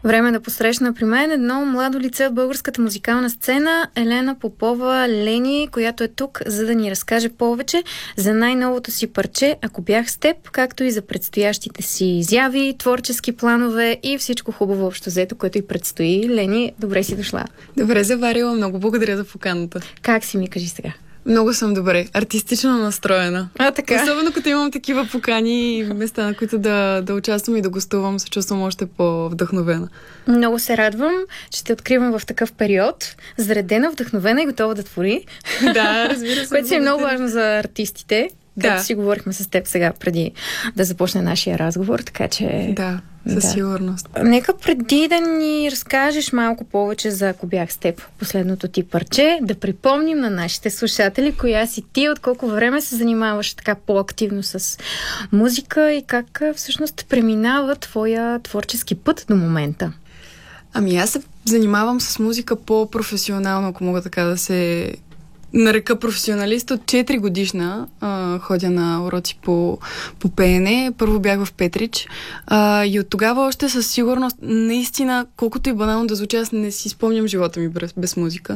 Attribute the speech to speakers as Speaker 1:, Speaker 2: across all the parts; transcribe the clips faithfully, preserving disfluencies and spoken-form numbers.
Speaker 1: Време да посрещна при мен едно младо лице от българската музикална сцена, Елена Попова Лени, която е тук, за да ни разкаже повече за най-новото си парче "Ако бях с теб", както и за предстоящите си изяви, творчески планове и всичко хубаво общо взето, което и предстои. Лени, добре си дошла.
Speaker 2: Добре заварила, много благодаря за поканата.
Speaker 1: Как си ми, кажи сега?
Speaker 2: Много съм добре, артистично настроена.
Speaker 1: А, така?
Speaker 2: Особено като имам такива покани и места, на които да, да участвам и да гостувам, се чувствам още по-вдъхновена.
Speaker 1: Много се радвам, че те откривам в такъв период, заредена, вдъхновена и готова да твори.
Speaker 2: Да, разбира се.
Speaker 1: Което си е много важно за артистите.
Speaker 2: Да.
Speaker 1: Както си говорихме с теб сега, преди да започне нашия разговор, така че...
Speaker 2: Да, със
Speaker 1: да.
Speaker 2: сигурност.
Speaker 1: Нека преди да ни разкажеш малко повече за "Ако бях с теб", последното ти парче, да припомним на нашите слушатели коя си ти, от колко време се занимаваш така по-активно с музика и как всъщност преминава твоя творчески път до момента.
Speaker 2: Ами аз се занимавам с музика по-професионално, ако мога така да се нарека професионалист. От четири годишна а, ходя на уроци по, по пеене. Първо бях в Петрич а, и от тогава още със сигурност, наистина, колкото и банално да звучи, аз не си спомням живота ми без, без музика.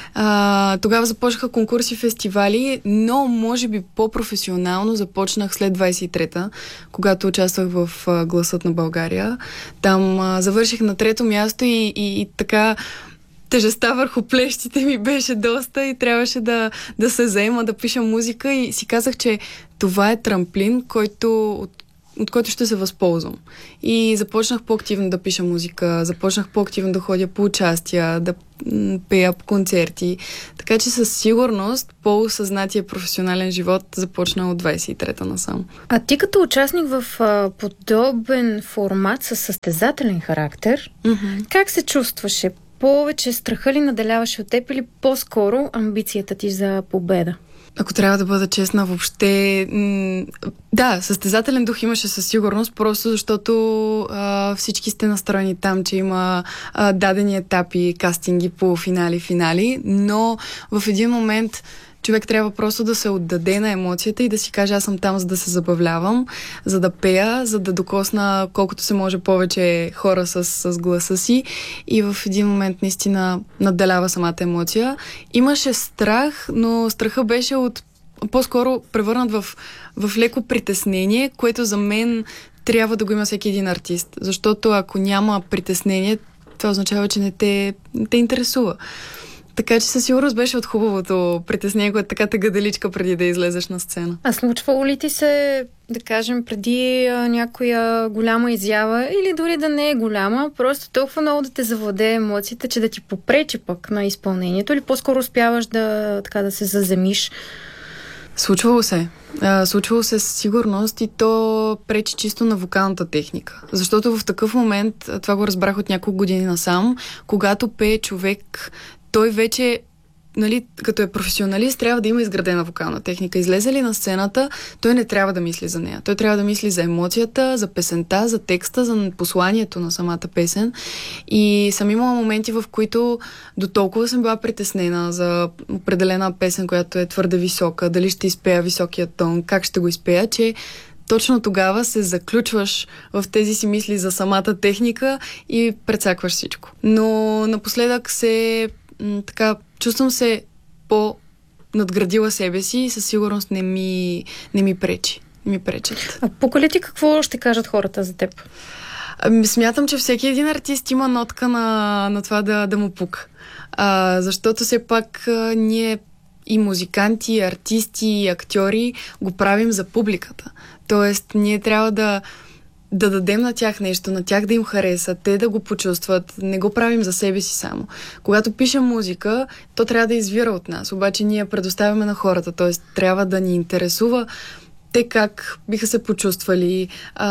Speaker 2: А, тогава започнаха конкурси, фестивали, но може би по-професионално започнах след двайсет и трета, когато участвах в а, Гласът на България. Там а, завърших на трето място и, и, и така тежестта върху плещите ми беше доста и трябваше да, да се заема, да пиша музика и си казах, че това е трамплин, който, от, от който ще се възползвам. И започнах по-активно да пиша музика, започнах по-активно да ходя по участия, да м- пея по концерти. Така че със сигурност по-осъзнатия професионален живот започна от двайсет и трета насам.
Speaker 1: А ти като участник в а, подобен формат със състезателен характер,
Speaker 2: Mm-hmm.
Speaker 1: как се чувстваше? Повече страха ли наделяваше от теб или по-скоро амбицията ти за победа?
Speaker 2: Ако трябва да бъда честна, въобще... М- да, състезателен дух имаше със сигурност, просто защото а, всички сте настроени там, че има а, дадени етапи, кастинги, полуфинали, финали, но в един момент човек трябва просто да се отдаде на емоцията и да си каже: аз съм там, за да се забавлявам, за да пея, за да докосна колкото се може повече хора с, с гласа си. И в един момент наистина надделява самата емоция. Имаше страх, но страха беше от по-скоро превърнат в, в леко притеснение, което за мен трябва да го има всеки един артист. Защото ако няма притеснение, това означава, че не те, не те интересува. Така че със сигурност беше от хубавото притеснение, което така те гаделичка преди да излезеш на сцена.
Speaker 1: А случвало ли ти се, да кажем, преди а, някоя голяма изява или дори да не е голяма, просто толкова много да те завладее емоцията, че да ти попречи пък на изпълнението, или по-скоро успяваш да, така, да се заземиш?
Speaker 2: Случвало се. А, случвало се със сигурност и то пречи чисто на вокалната техника. Защото в такъв момент, това го разбрах от няколко години насам, когато пее човек, той вече, нали, като е професионалист, трябва да има изградена вокална техника. Излезе ли на сцената, той не трябва да мисли за нея. Той трябва да мисли за емоцията, за песента, за текста, за посланието на самата песен. И съм имала моменти, в които до толкова съм била притеснена за определена песен, която е твърде висока, дали ще изпея високия тон, как ще го изпея, че точно тогава се заключваш в тези си мисли за самата техника и прецакваш всичко. Но напоследък се така, чувствам се по-надградила себе си и със сигурност не ми, не ми пречи. Не ми пречат.
Speaker 1: А пука ли ти какво ще кажат хората за теб?
Speaker 2: Ами, смятам, че всеки един артист има нотка на, на това да, да му пука. А, защото все пак а, ние и музиканти, и артисти, и актьори го правим за публиката. Тоест, ние трябва да да дадем на тях нещо, на тях да им хареса, те да го почувстват. Не го правим за себе си само. Когато пишем музика, то трябва да извира от нас. Обаче ние предоставяме на хората, т.е. трябва да ни интересува те как биха се почувствали,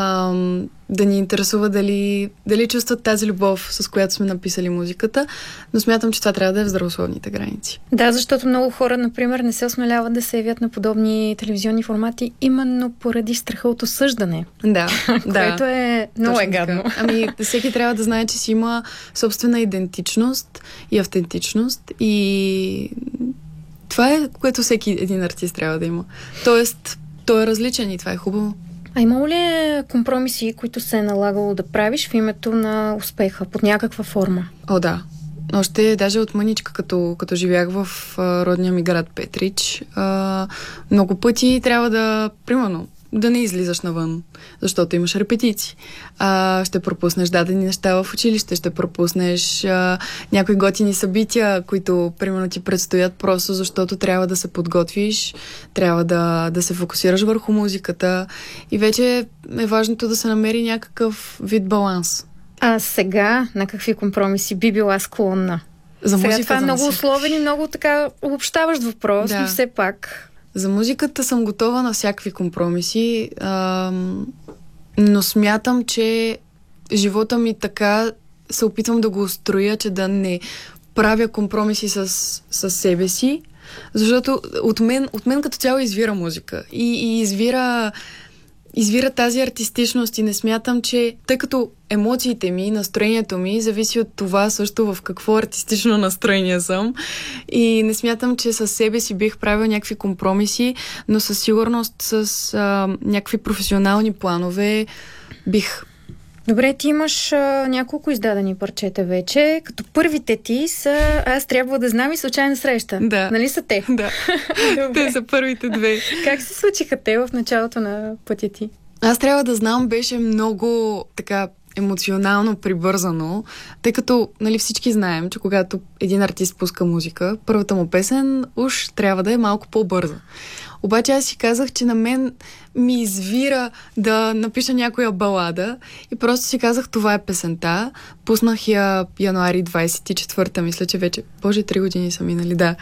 Speaker 2: ам, да ни интересува дали, дали чувстват тази любов, с която сме написали музиката, но смятам, че това трябва да е в здравословните граници.
Speaker 1: Да, защото много хора, например, не се осмеляват да се явят на подобни телевизионни формати именно поради страха от осъждане.
Speaker 2: Да,
Speaker 1: което е много е гадно.
Speaker 2: Ами, всеки трябва да знае, че си има собствена идентичност и автентичност и това е, което всеки един артист трябва да има. Тоест, той е различен и това е хубаво.
Speaker 1: А имало ли компромиси, които се е налагало да правиш в името на успеха под някаква форма?
Speaker 2: О, да. Още даже от мъничка, като, като живях в а, родния ми град Петрич, а, много пъти трябва да, примерно, да не излизаш навън, защото имаш репетиции. А, ще пропуснеш дадени неща в училище, ще пропуснеш а, някои готини събития, които, примерно, ти предстоят просто защото трябва да се подготвиш, трябва да, да се фокусираш върху музиката и вече е важното да се намери някакъв вид баланс.
Speaker 1: А сега на какви компромиси би била склонна?
Speaker 2: За
Speaker 1: сега
Speaker 2: музиката
Speaker 1: това е много
Speaker 2: си.
Speaker 1: условен и много така обобщаващ въпрос,
Speaker 2: Да.
Speaker 1: но все пак...
Speaker 2: За музиката съм готова на всякакви компромиси, а, но смятам, че живота ми така се опитвам да го устроя, че да не правя компромиси с, с себе си, защото от мен, от мен като цяло извира музика и, и извира, извира тази артистичност и не смятам, че тъй като емоциите ми, настроението ми зависи от това също в какво артистично настроение съм и не смятам, че със себе си бих правил някакви компромиси, но със сигурност с а, някакви професионални планове бих.
Speaker 1: Добре, ти имаш а, няколко издадени парчета вече, като първите ти са Аз трябва да знам и Случайна среща.
Speaker 2: Да.
Speaker 1: Нали са те?
Speaker 2: Да. Те са първите две.
Speaker 1: Как се случиха те в началото на пътя ти?
Speaker 2: Аз трябва да знам, беше много така емоционално прибързано, тъй като, нали, всички знаем, че когато един артист пуска музика, първата му песен уж трябва да е малко по-бърза. Обаче аз си казах, че на мен ми извира да напиша някоя балада и просто си казах, това е песента. Пуснах я януари двадесет и четвърта, мисля, че вече, боже, три години са минали, да.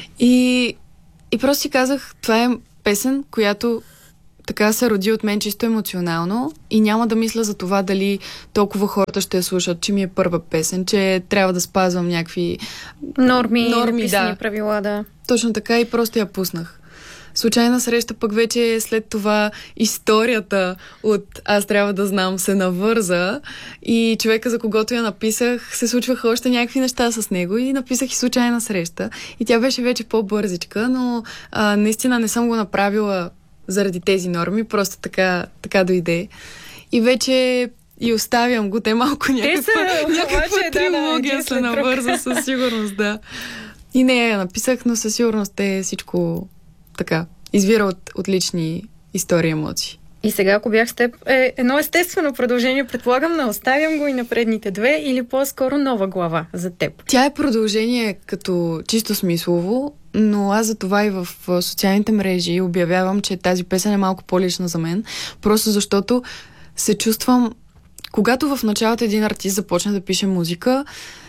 Speaker 2: И, и просто си казах, това е песен, която така се роди от мен чисто емоционално и няма да мисля за това дали толкова хората ще я слушат, че ми е първа песен, че трябва да спазвам някакви
Speaker 1: норми,
Speaker 2: норми
Speaker 1: написани
Speaker 2: да.
Speaker 1: правила, да.
Speaker 2: Точно така и просто я пуснах. Случайна среща пък вече след това историята от Аз трябва да знам се навърза и човека, за когото я написах, се случваха още някакви неща с него и написах и Случайна среща. И тя беше вече по-бързичка, но а, наистина не съм го направила заради тези норми, просто така, така дойде. И вече и оставям го, те малко някаква,
Speaker 1: са,
Speaker 2: някаква
Speaker 1: обаче,
Speaker 2: трилогия
Speaker 1: да, да,
Speaker 2: се навърза със сигурност, да. И не я написах, но със сигурност е всичко така, извира от, от лични истории и емоции.
Speaker 1: И сега, ако бях с теб, е едно естествено продължение, предполагам, на Оставям го и на предните две или по-скоро нова глава за теб?
Speaker 2: Тя е продължение като чисто смислово, но аз за това и в социалните мрежи обявявам, че тази песен е малко по-лична за мен, просто защото се чувствам, когато в началото един артист започне да пише музика,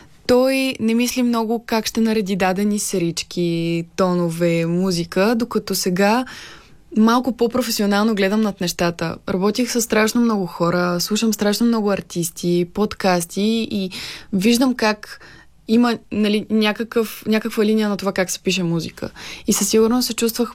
Speaker 2: той не мисли много как ще нареди дадени серички, тонове, музика, докато сега малко по-професионално гледам над нещата. Работих с страшно много хора, слушам страшно много артисти, подкасти и виждам как има, нали, някакъв, някаква линия на това как се пише музика. И със сигурност се чувствах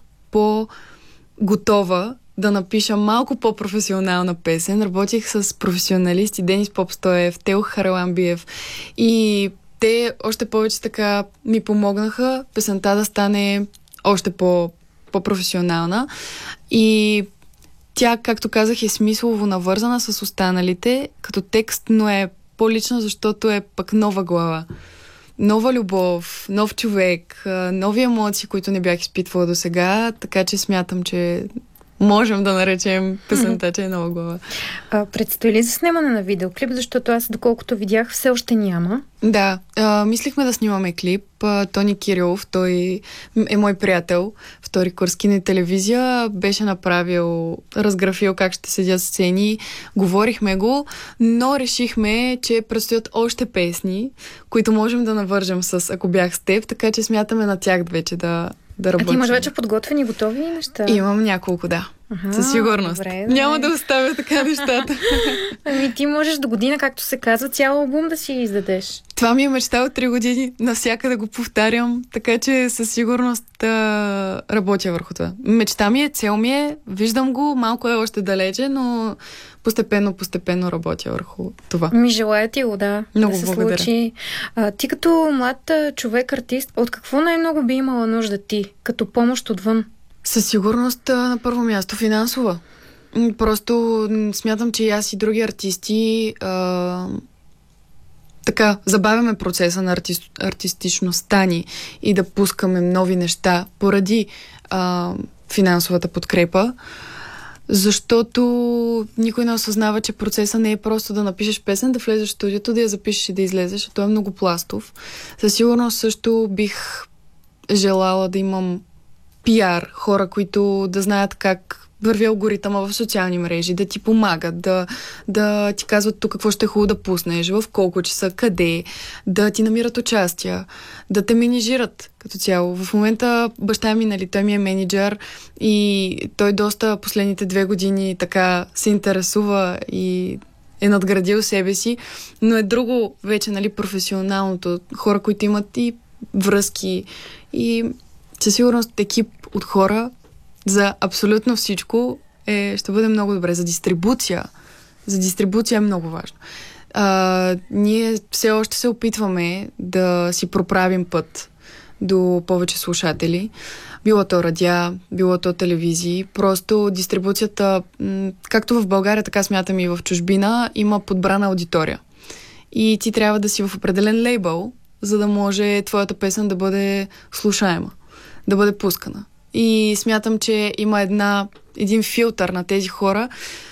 Speaker 2: по-готова да напиша малко по-професионална песен. Работих с професионалисти Денис Попстоев, Тео Хараламбиев и те още повече така ми помогнаха песента да стане още по- по-професионална. И тя, както казах, е смислово навързана с останалите като текст, но е по-лична, защото е пък нова глава. Нова любов, нов човек, нови емоции, които не бях изпитвала до сега, така че смятам, че можем да наречем песента, че е нова глава.
Speaker 1: А, предстои ли за снимане на видеоклип, защото аз, доколкото видях, все още няма?
Speaker 2: Да, а, мислихме да снимаме клип. А, Тони Кирилов, той е мой приятел, втори курс кино и телевизия, беше направил, разграфил как ще седят сцени, говорихме го, но решихме, че предстоят още песни, които можем да навържем с Ако бях с теб, така че смятаме на тях вече да да работим.
Speaker 1: А ти имаш вече подготвени, готови неща?
Speaker 2: Имам няколко, да.
Speaker 1: Ага,
Speaker 2: със сигурност.
Speaker 1: Добре, добре.
Speaker 2: Няма да оставя така нещата.
Speaker 1: Ами ти можеш до година, както се казва, цял албум да си издадеш.
Speaker 2: Това ми е мечта от три години. Навсякъде го повтарям, така че със сигурност а, работя върху това. Мечта ми е, цел ми е, виждам го, малко е още далече, но постепенно, постепенно работя върху това.
Speaker 1: Ми желая ти го, да.
Speaker 2: Много
Speaker 1: да се
Speaker 2: благодаря.
Speaker 1: случи. А, ти като млад човек-артист, от какво най-много би имала нужда ти, като помощ отвън?
Speaker 2: Със сигурност на първо място финансова. Просто смятам, че и аз и други артисти а, така забавяме процеса на артист, артистичността ни и да пускаме нови неща поради а, финансовата подкрепа, защото никой не осъзнава, че процесът не е просто да напишеш песен, да влезеш в студиото, да я запишеш и да излезеш, а той е много пластов. Със сигурност също бих желала да имам пиар, хора, които да знаят как върви алгоритъма в социални мрежи, да ти помагат, да, да ти казват тук какво ще е хубаво да пуснеш, в колко часа, къде, да ти намират участия, да те менеджират като цяло. В момента баща ми, нали, той ми е менеджер и той доста последните две години така се интересува и е надградил себе си, но е друго вече, нали, професионалното. Хора, които имат и връзки и със сигурност екип от хора за абсолютно всичко е, ще бъде много добре. За дистрибуция. За дистрибуция е много важно. А, ние все още се опитваме да си проправим път до повече слушатели. Било то радиа, било то телевизии. Просто дистрибуцията, както в България, така смятам и в чужбина, има подбрана аудитория. И ти трябва да си в определен лейбъл, за да може твоята песен да бъде слушаема, да бъде пускана. И смятам, че има една, един филтър на тези хора.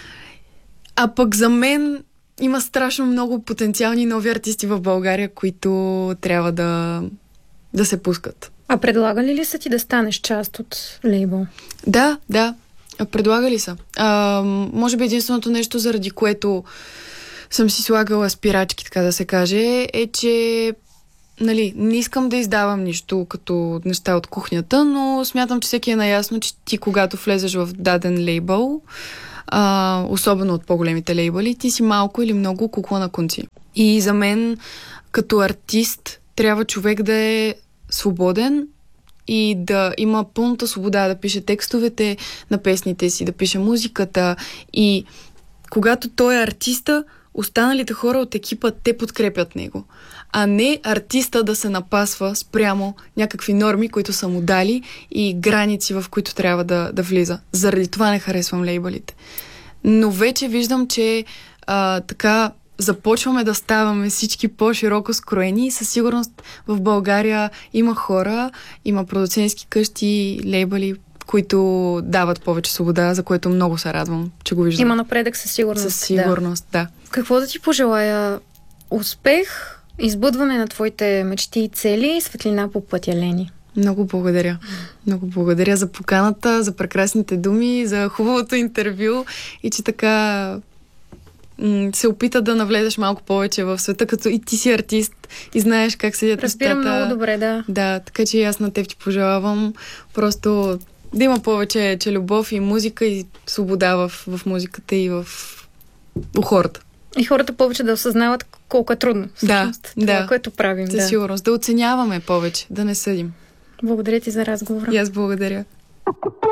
Speaker 2: А пък за мен има страшно много потенциални нови артисти в България, които трябва да, да се пускат.
Speaker 1: А предлагали ли са ти да станеш част от лейбъл?
Speaker 2: Да, да. Предлагали са. А, може би единственото нещо, заради което съм си слагала спирачки, така да се каже, е, че нали, не искам да издавам нищо като неща от кухнята, но смятам, че всеки е наясно, че ти когато влезеш в даден лейбъл, а, особено от по-големите лейбъли, ти си малко или много кукла на конци. И за мен, като артист, трябва човек да е свободен и да има пълната свобода да пише текстовете на песните си, да пише музиката. И когато той е артиста, останалите хора от екипа те подкрепят него. А не артиста да се напасва спрямо някакви норми, които са му дали и граници, в които трябва да, да влиза. Заради това не харесвам лейбълите. Но вече виждам, че а, така започваме да ставаме всички по-широко скроени и със сигурност в България има хора, има продуцентски къщи, лейбъли, които дават повече свобода, за което много се радвам, че го виждам.
Speaker 1: Има напредък със сигурност.
Speaker 2: Със сигурност, да. да.
Speaker 1: Какво да ти пожелая? Успех, избъдване на твоите мечти и цели и светлина по пътя, Лени.
Speaker 2: Много благодаря. Много благодаря за поканата, за прекрасните думи, за хубавото интервю и че така м- се опита да навлезеш малко повече в света, като и ти си артист и знаеш как седят нещата.
Speaker 1: Разбирам много добре, да.
Speaker 2: Да, така че и аз на теб ти пожелавам просто да има повече че любов и музика и свобода в, в музиката и в у хората.
Speaker 1: И хората повече да осъзнават колко е трудно. Всъщност,
Speaker 2: да,
Speaker 1: това,
Speaker 2: да.
Speaker 1: което правим.
Speaker 2: Със
Speaker 1: да.
Speaker 2: сигурност. Да оценяваме повече, да не съдим.
Speaker 1: Благодаря ти за разговора.
Speaker 2: И аз благодаря.